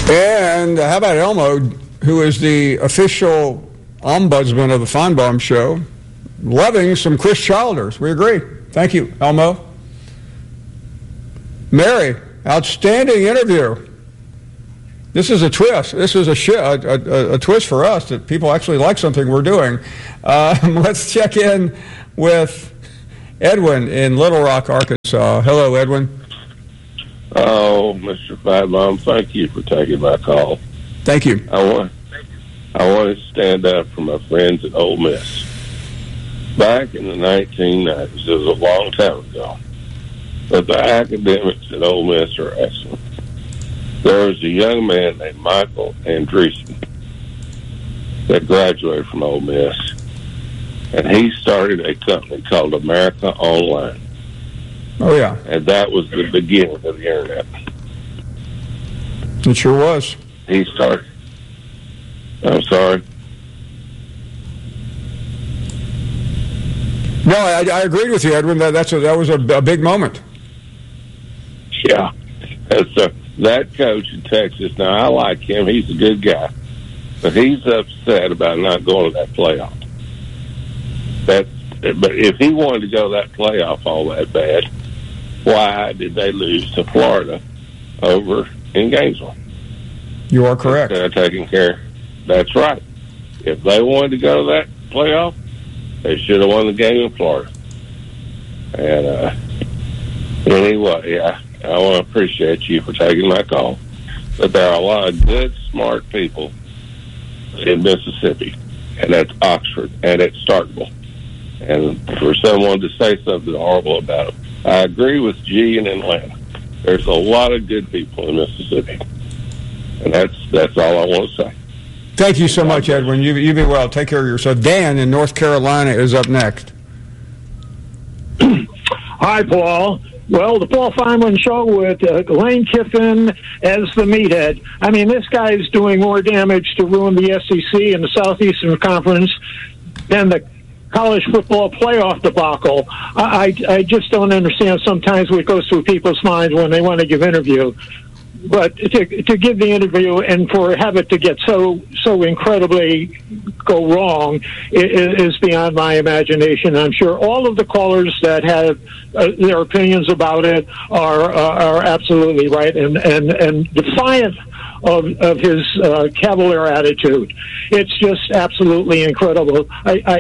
And how about Elmo, who is the official ombudsman of the Feinbaum Show, loving some Chris Childers. We agree. Thank you, Elmo. Mary, outstanding interview. This is a twist. This is a twist for us that people actually like something we're doing. Let's check in with Edwin in Little Rock, Arkansas. Hello, Edwin. Oh, Mr. Feinbaum, thank you for taking my call. Thank you. I want to stand up for my friends at Ole Miss. Back in the 1990s, it was a long time ago, but the academics at Ole Miss are excellent. There was a young man named Michael Andreessen that graduated from Ole Miss, and he started a company called America Online. Oh, yeah. And that was the beginning of the Internet. It sure was. He started. I'm sorry. No, I agreed with you, Edwin. That was a big moment. Yeah. So that coach in Texas, now I like him. He's a good guy. But he's upset about not going to that playoff. But if he wanted to go to that playoff all that bad, why did they lose to Florida over in Gainesville? You are correct. Taking care. That's right. If they wanted to go to that playoff, they should have won the game in Florida. And anyway, yeah, I want to appreciate you for taking my call. But there are a lot of good, smart people in Mississippi, and that's Oxford, and it's Starkville. And for someone to say something horrible about them, I agree with G in Atlanta. There's a lot of good people in Mississippi, and that's all I want to say. Thank you so much, Edwin. You be well. Take care of yourself. Dan in North Carolina is up next. Hi, Paul. Well, the Paul Feinman Show with Lane Kiffin as the meathead. I mean, this guy is doing more damage to ruin the SEC and the Southeastern Conference than the college football playoff debacle. I just don't understand sometimes what goes through people's minds when they want to give interview. But to give the interview and have it to get so incredibly go wrong is beyond my imagination. I'm sure all of the callers that have their opinions about it are absolutely right and defiant of his cavalier attitude. It's just absolutely incredible.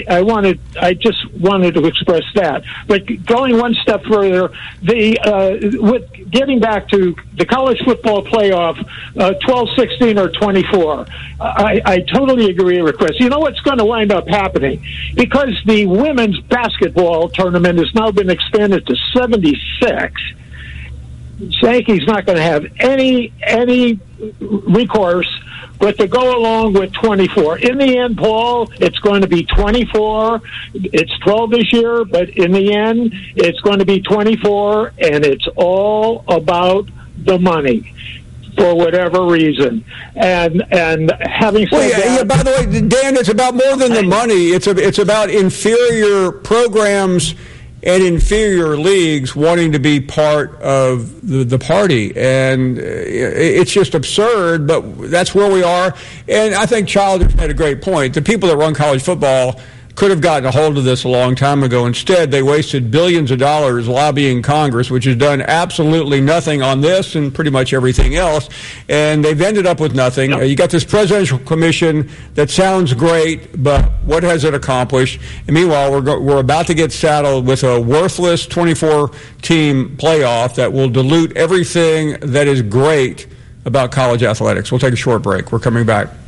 I just wanted to express that. But going one step further, with getting back to the college football playoff, 12, 16, or 24, I totally agree with Chris. You know what's going to wind up happening? Because the women's basketball tournament has now been expanded to 76, Sankey's not going to have any recourse but to go along with 24. In the end, Paul, it's going to be 24. It's 12 this year, but in the end, it's going to be 24, and it's all about the money for whatever reason. And having said that... by the way, Dan, it's about more than the money. It's about inferior programs and inferior leagues wanting to be part of the party. And it's just absurd, but that's where we are. And I think Childers made a great point. The people that run college football could have gotten a hold of this a long time ago. Instead, they wasted billions of dollars lobbying Congress, which has done absolutely nothing on this and pretty much everything else, and they've ended up with nothing. You got this presidential commission that sounds great, but what has it accomplished? And meanwhile, we're about to get saddled with a worthless 24-team playoff that will dilute everything that is great about college athletics. We'll take a short break. We're coming back.